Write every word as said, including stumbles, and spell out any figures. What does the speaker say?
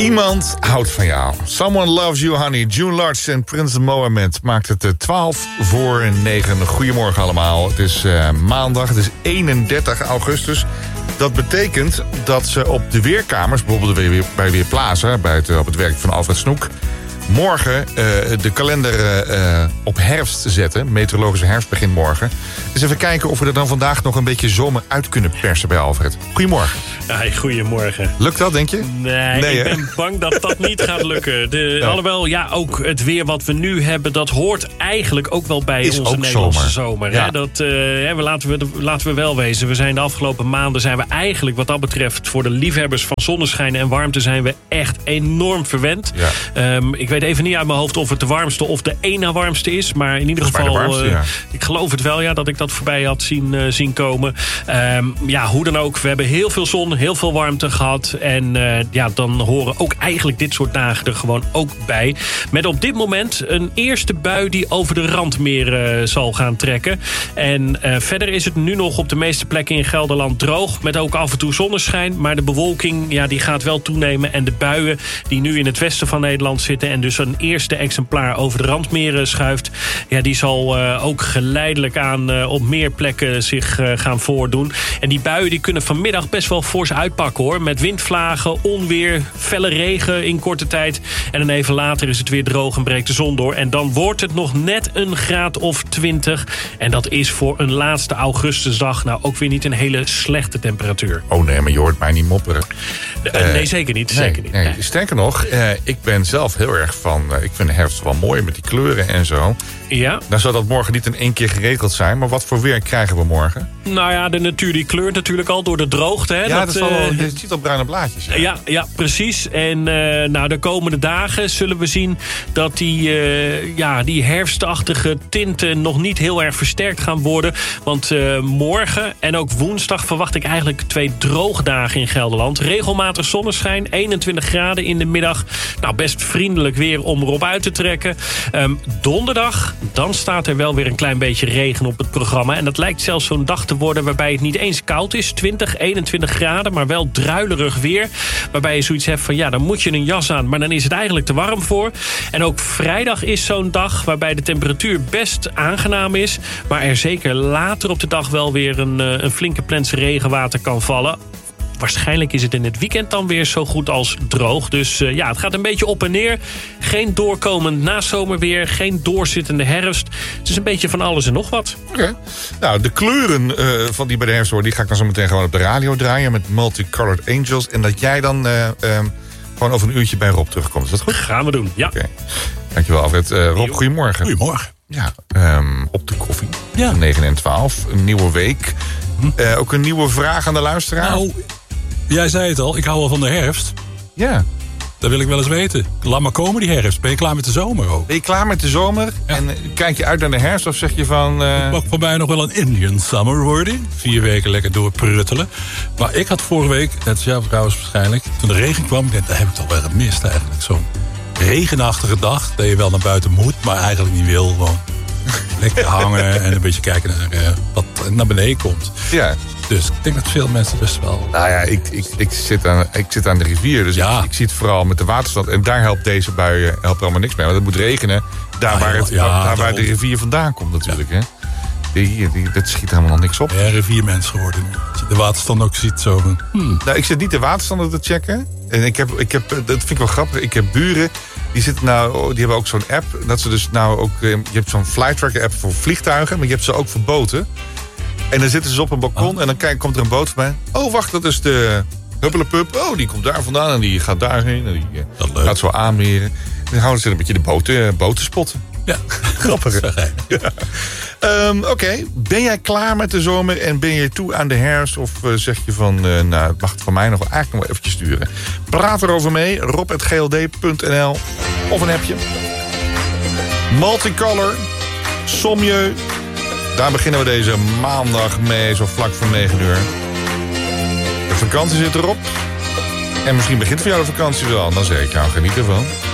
Iemand houdt van jou. Someone loves you, honey. June Lodge en Prins Mohammed maakt het twaalf voor negen. Goedemorgen allemaal. Het is uh, maandag, het is eenendertig augustus. Dat betekent dat ze op de weerkamers, bijvoorbeeld bij Weerplaza, bij het, op het werk van Alfred Snoek, morgen uh, de kalender uh, op herfst zetten. Meteorologische herfst begint morgen. Dus even kijken of we er dan vandaag nog een beetje zomer uit kunnen persen bij Alfred. Goedemorgen. Hey, goedemorgen. Lukt dat, denk je? Nee, nee ik hè? ben bang dat dat niet gaat lukken. De, ja. Alhoewel, ja, ook het weer wat we nu hebben, dat hoort eigenlijk ook wel bij Is onze ook Nederlandse zomer. zomer ja. hè? Dat, uh, hè, we laten, we, laten we wel wezen. We zijn de afgelopen maanden zijn we eigenlijk wat dat betreft voor de liefhebbers van zonneschijn en warmte zijn we echt enorm verwend. Ja. Um, ik weet even niet uit mijn hoofd of het de warmste of de één na warmste is. Maar in ieder geval, warmste, uh, ja. ik geloof het wel, ja, dat ik dat voorbij had zien, uh, zien komen. Um, ja, hoe dan ook. We hebben heel veel zon, heel veel warmte gehad. En uh, ja, dan horen ook eigenlijk dit soort dagen er gewoon ook bij. Met op dit moment een eerste bui die over de randmeren uh, zal gaan trekken. En uh, verder is het nu nog op de meeste plekken in Gelderland droog. Met ook af en toe zonneschijn. Maar de bewolking, ja, die gaat wel toenemen. En de buien die nu in het westen van Nederland zitten en dus een eerste exemplaar over de randmeren schuift, ja, die zal uh, ook geleidelijk aan uh, op meer plekken zich uh, gaan voordoen. En die buien die kunnen vanmiddag best wel fors uitpakken, hoor. Met windvlagen, onweer, felle regen in korte tijd. En dan even later is het weer droog en breekt de zon door. En dan wordt het nog net een graad of twintig. En dat is voor een laatste augustusdag nou ook weer niet een hele slechte temperatuur. Oh nee, maar je hoort mij niet mopperen. Uh, uh, nee, zeker niet. Nee, zeker niet. Nee. Sterker nog, uh, ik ben zelf heel erg van, uh, ik vind de herfst wel mooi met die kleuren en zo. Ja. Nou zou dat morgen niet in één keer geregeld zijn, maar wat voor weer krijgen we morgen? Nou ja, de natuur die kleurt natuurlijk al door de droogte. Hè? Ja, dat, dat is wel, uh, je ziet al bruine blaadjes. Hè? Ja, ja, precies. En uh, nou, de komende dagen zullen we zien dat die, uh, ja, die herfstachtige tinten nog niet heel erg versterkt gaan worden. Want uh, morgen en ook woensdag verwacht ik eigenlijk twee droogdagen in Gelderland. Regelmatig zonneschijn, eenentwintig graden in de middag. Nou, best vriendelijk weer om erop uit te trekken. Um, donderdag, dan staat er wel weer een klein beetje regen op het programma. En dat lijkt zelfs zo'n dag te worden waarbij het niet eens koud is. twintig, eenentwintig graden, maar wel druilerig weer. Waarbij je zoiets hebt van, ja, dan moet je een jas aan. Maar dan is het eigenlijk te warm voor. En ook vrijdag is zo'n dag waarbij de temperatuur best aangenaam is. Maar er zeker later op de dag wel weer een, een flinke plens regenwater kan vallen. Waarschijnlijk is het in het weekend dan weer zo goed als droog. Dus uh, ja, het gaat een beetje op en neer. Geen doorkomend nazomerweer, geen doorzittende herfst. Het is een beetje van alles en nog wat. Oké. Okay. Nou, de kleuren uh, van die bij de herfst horen, die ga ik dan zo meteen gewoon op de radio draaien met Multicolored Angels. En dat jij dan uh, um, gewoon over een uurtje bij Rob terugkomt. Is dat goed? Gaan we doen, ja. Okay. Dankjewel, Alfred. Uh, Rob, goedemorgen. Goedemorgen. Ja, um, op de koffie. Ja. negen en twaalf, een nieuwe week. Hm? Uh, ook een nieuwe vraag aan de luisteraar. Nou, jij zei het al, ik hou wel van de herfst. Ja. Dat wil ik wel eens weten. Laat maar komen die herfst. Ben je klaar met de zomer ook? Ben je klaar met de zomer? Ja. En uh, kijk je uit naar de herfst of zeg je van... Uh... Het mag voor mij nog wel een Indian summer worden. Vier weken lekker doorpruttelen. Maar ik had vorige week, net als jou trouwens waarschijnlijk, toen de regen kwam, ik dacht, dat heb ik toch wel gemist eigenlijk. Zo'n regenachtige dag, dat je wel naar buiten moet, maar eigenlijk niet wil. Gewoon lekker hangen en een beetje kijken naar uh, wat naar beneden komt. Ja. Dus ik denk dat veel mensen best wel... Nou ja, ik, ik, ik, zit, aan, ik zit aan de rivier, dus ja. ik, ik zie het vooral met de waterstand. En daar helpt deze buien helpt allemaal niks mee. Want het moet regenen daar, ah, waar, het, ja, daar waar de rivier vandaan komt natuurlijk. Ja. Hè? Die, die, dat schiet helemaal niks op. Ja, riviermens geworden nu. Als je de waterstand ook ziet zo van... Hmm. Nou, ik zit niet de waterstanden te checken. En ik heb, ik heb, dat vind ik wel grappig. Ik heb buren, die, zitten nou, die hebben ook zo'n app. Dat ze dus nou ook... Je hebt zo'n flighttracker app voor vliegtuigen, maar je hebt ze ook voor boten. En dan zitten ze op een balkon oh. en dan kijk, komt er een boot voorbij. Oh, wacht, dat is de Huppelepup. Oh, die komt daar vandaan en die gaat daarheen. En die uh, gaat zo aanmeren. En dan houden ze een beetje de boten, boten spotten. Ja, grappig. Ja. Um, Oké, okay. Ben jij klaar met de zomer en ben je toe aan de herfst? Of uh, zeg je van, uh, nou, het mag het van mij nog eigenlijk nog wel eventjes sturen. Praat erover mee, rob at g l d punt n l of een appje. Multicolor, Sommieu. Daar beginnen we deze maandag mee, zo vlak voor negen uur. De vakantie zit erop. En misschien begint voor jou de vakantie wel. Dan zeg ik jou, geniet ervan.